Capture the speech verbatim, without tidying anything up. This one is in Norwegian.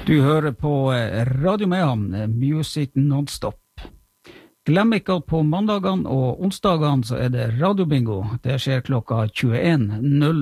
Du hører på Radio Mehamn, Music Non-Stop. Glem ikke at på mandagene og onsdagene så er det radiobingo. Det skjer klokka tjueen null